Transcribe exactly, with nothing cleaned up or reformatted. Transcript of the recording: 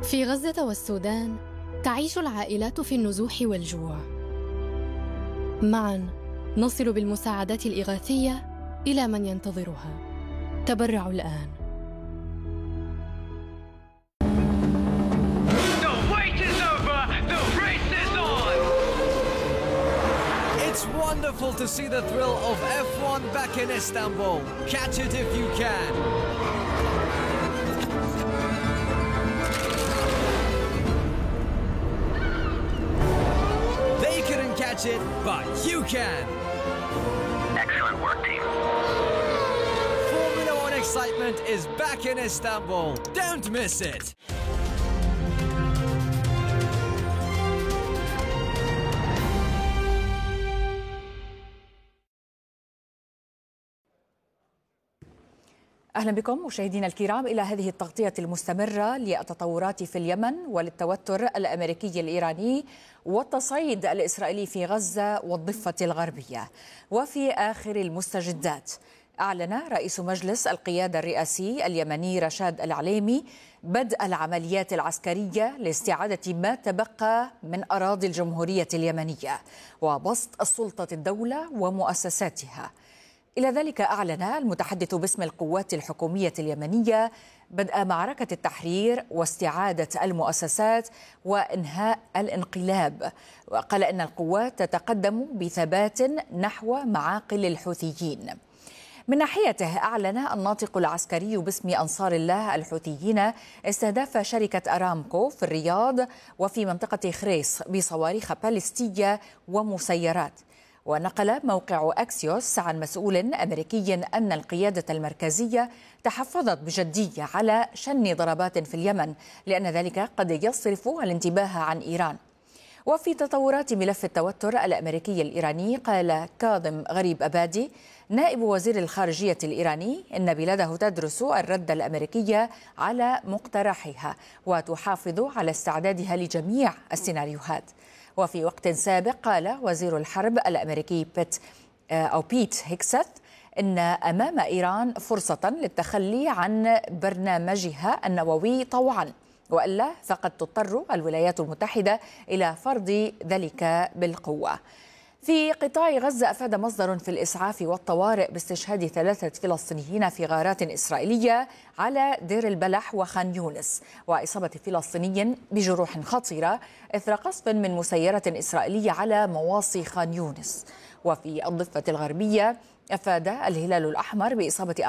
في غزة والسودان تعيش العائلات في النزوح والجوع. معاً نصل بالمساعدات الإغاثية إلى من ينتظرها. تبرعوا الآن. It's wonderful to see the thrill of F one back in Istanbul. Catch it if you can. They couldn't catch it, but you can. Excellent work, team. Formula One excitement is back in Istanbul. Don't miss it. أهلا بكم مشاهدينا الكرام إلى هذه التغطية المستمرة للتطورات في اليمن وللتوتر الأمريكي الإيراني والتصعيد الإسرائيلي في غزة والضفة الغربية. وفي آخر المستجدات، أعلن رئيس مجلس القيادة الرئاسي اليمني رشاد العليمي بدء العمليات العسكرية لاستعادة ما تبقى من أراضي الجمهورية اليمنية وبسط السلطة الدولة ومؤسساتها. إلى ذلك أعلن المتحدث باسم القوات الحكومية اليمنية بدء معركة التحرير واستعادة المؤسسات وإنهاء الانقلاب، وقال إن القوات تتقدم بثبات نحو معاقل الحوثيين. من ناحيته، أعلن الناطق العسكري باسم أنصار الله الحوثيين استهداف شركة أرامكو في الرياض وفي منطقة خريص بصواريخ باليستية ومسيرات. ونقل موقع أكسيوس عن مسؤول أمريكي أن القيادة المركزية تحفظت بجدية على شن ضربات في اليمن لأن ذلك قد يصرف الانتباه عن إيران. وفي تطورات ملف التوتر الأمريكي الإيراني، قال كاظم غريب أبادي نائب وزير الخارجية الإيراني إن بلاده تدرس الرد الأمريكي على مقترحها وتحافظ على استعدادها لجميع السيناريوهات. وفي وقت سابق، قال وزير الحرب الأمريكي بيت أو بيت هيكسث إن أمام إيران فرصة للتخلي عن برنامجها النووي طوعا، وإلا فقد تضطر الولايات المتحدة إلى فرض ذلك بالقوة. في قطاع غزة، أفاد مصدر في الإسعاف والطوارئ باستشهاد ثلاثة فلسطينيين في غارات إسرائيلية على دير البلح وخان يونس، وإصابة فلسطيني بجروح خطيرة إثر قصف من مسيرة إسرائيلية على مواصي خان يونس. وفي الضفة الغربية، أفاد الهلال الأحمر بإصابة